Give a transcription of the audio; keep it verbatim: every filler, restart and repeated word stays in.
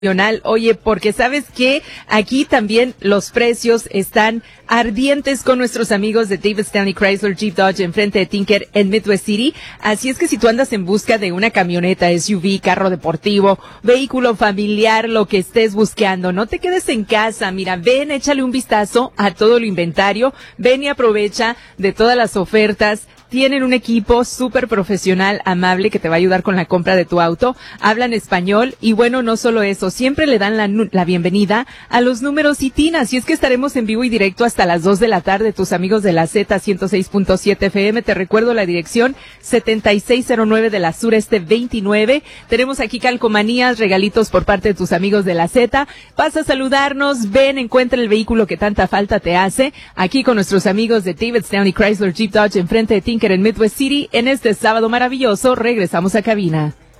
Oye, porque sabes que aquí también los precios están ardientes con nuestros amigos de David Stanley Chrysler Jeep Dodge enfrente de Tinker en Midwest City. Así es que si tú andas en busca de una camioneta, S U V, carro deportivo, vehículo familiar, lo que estés buscando, no te quedes en casa. Mira, ven, échale un vistazo a todo el inventario, ven y aprovecha de todas las ofertas. Tienen un equipo súper profesional, amable, que te va a ayudar con la compra de tu auto. Hablan español y bueno, no solo eso, siempre le dan la, la bienvenida a los números y T I N. Así es que estaremos en vivo y directo hasta las dos de la tarde. Tus amigos de la Z ciento seis punto siete F M. Te recuerdo la dirección setenta y seis cero nueve de la Sureste veintinueve. Tenemos aquí calcomanías, regalitos por parte de tus amigos de la Z. Pasa a saludarnos, ven, encuentra el vehículo que tanta falta te hace. Aquí con nuestros amigos de David Stanley Chrysler Jeep Dodge enfrente de Tinker en Midwest City. En este sábado maravilloso, regresamos a cabina.